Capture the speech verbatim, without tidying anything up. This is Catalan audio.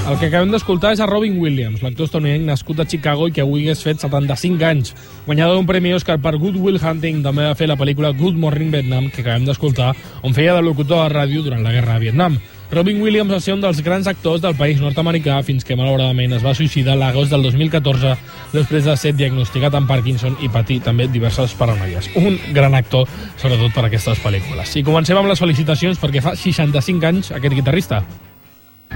El que acabem d'escoltar és a Robin Williams, l'actor estatunidenc nascut a Chicago i que avui hagués fet setanta-cinc anys. Guanyador d'un premi Oscar per Good Will Hunting, també va fer la pel·lícula Good Morning Vietnam, que acabem d'escoltar, on feia de locutor de ràdio durant la Guerra de Vietnam. Robin Williams va ser un dels grans actors del país nord-americà fins que malauradament es va suïcidar l'agost del dos mil catorze després de ser diagnosticat amb Parkinson i patir també diverses paranoies. Un gran actor, sobretot per aquestes pel·lícules. I comencem amb les felicitacions perquè fa seixanta-cinc anys aquest guitarrista.